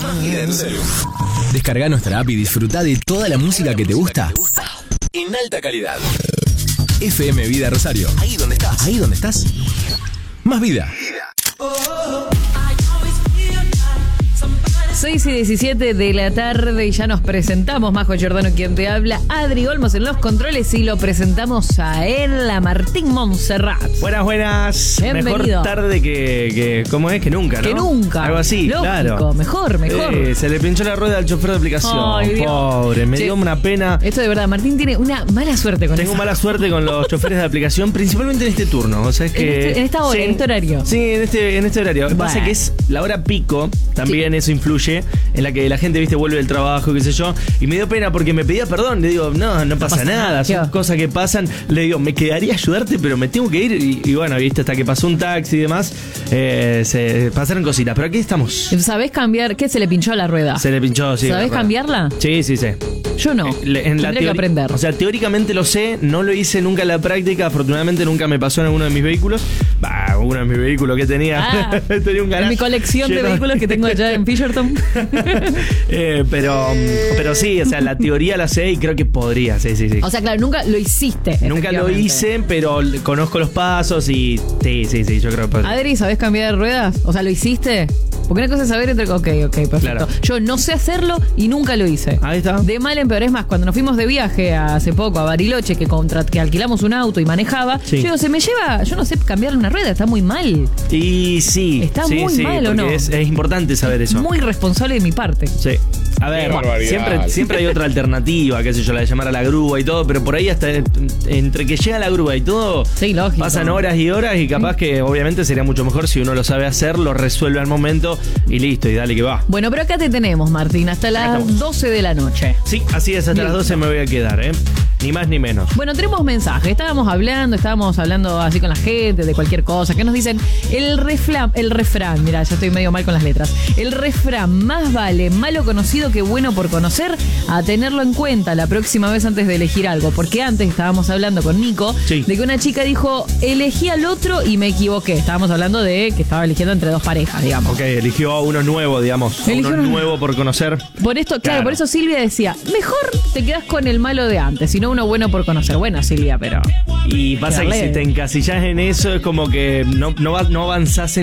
Más vida en tu celu. Descarga nuestra app y disfruta de toda la música que te gusta en alta calidad. FM Vida Rosario. Ahí donde estás. Ahí donde estás. Más vida. 6:17 de la tarde y ya nos presentamos. Majo Giordano quien te habla, Adri Olmos en los controles y lo presentamos a él, a Martín Montserrat. Buenas. Bienvenido. Mejor tarde que ¿cómo es? Que nunca, ¿no? Que nunca. Algo así, lógico, claro. Mejor. Se le pinchó la rueda al chofer de aplicación. Ay, Dios. Pobre, me dio una pena. Esto de verdad, Martín tiene una mala suerte con eso. Tengo mala suerte con los choferes de aplicación, principalmente en este turno. O sea, es que en esta hora, sí, en este horario. Sí, en este horario. Lo que pasa es que es la hora pico, también eso influye, en la que la gente, viste, vuelve del trabajo, qué sé yo. Y me dio pena porque me pedía perdón. Le digo, no pasa nada, son cosas que pasan. Le digo, me quedaría ayudarte, pero me tengo que ir. Y bueno, viste, hasta que pasó un taxi y demás, se pasaron cositas. Pero aquí estamos. ¿Sabés cambiar? ¿Qué se le pinchó a la rueda? Se le pinchó, sí. ¿Sabés cambiarla? Sí. Yo no. Tendría que aprender. O sea, teóricamente lo sé, no lo hice nunca en la práctica. Afortunadamente nunca me pasó en alguno de mis vehículos. Uno de mis vehículos que tenía. Tenía un garage. En mi colección de vehículos que tengo allá en Fisherton. Pero sí, o sea, la teoría la sé y creo que podría, sí. O sea, claro, nunca lo hiciste. Nunca lo hice, pero conozco los pasos y sí, yo creo que podría. Adri, ¿sabés cambiar de ruedas? O sea, ¿lo hiciste? Porque una cosa es saber Ok, perfecto. Claro. Yo no sé hacerlo y nunca lo hice. Ahí está. De mal en peor. Es más, cuando nos fuimos de viaje hace poco a Bariloche, que alquilamos un auto y manejaba, sí. yo no sé cambiarle una rueda, está muy mal. Y sí. Está muy mal, ¿o no? Es importante saber eso. Muy responsable de mi parte. Sí. A ver, siempre hay otra alternativa, qué sé yo, la de llamar a la grúa y todo, pero por ahí hasta entre que llega la grúa y todo, sí, lógico, pasan horas y horas y capaz que obviamente sería mucho mejor si uno lo sabe hacer, lo resuelve al momento y listo, y dale que va. Bueno, pero acá te tenemos, Martín, hasta las 12 de la noche. Sí, así es, hasta las 12 me voy a quedar, ni más ni menos. Bueno, tenemos mensajes, estábamos hablando así con la gente de cualquier cosa, que nos dicen el refrán, mira, ya estoy medio mal con las letras, el refrán, más vale malo conocido que bueno por conocer, a tenerlo en cuenta la próxima vez antes de elegir algo, porque antes estábamos hablando con Nico, sí, de que una chica dijo, elegí al otro y me equivoqué, estábamos hablando de que estaba eligiendo entre dos parejas, digamos. Ok, eligió a uno nuevo, digamos, uno nuevo por conocer. Por esto, claro, por eso Silvia decía, mejor te quedás con el malo de antes, sino uno bueno por conocer. Bueno, Silvia, pero... Y pasa que si te encasillas en eso es como que no avanzás en